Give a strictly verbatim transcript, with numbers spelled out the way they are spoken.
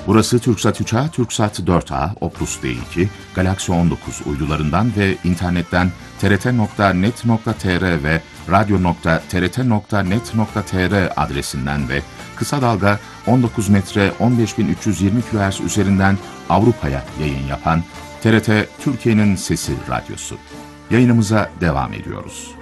Burası TürkSat üç A, TürkSat dört A, Opus D iki, Galaxy on dokuz uydularından ve internetten t r t nokta net nokta t r ve radyo nokta t r t nokta net nokta t r adresinden ve kısa dalga on dokuz metre on beş bin üç yüz yirmi kilohertz üzerinden Avrupa'ya yayın yapan T R T Türkiye'nin Sesi Radyosu. Yayınımıza devam ediyoruz.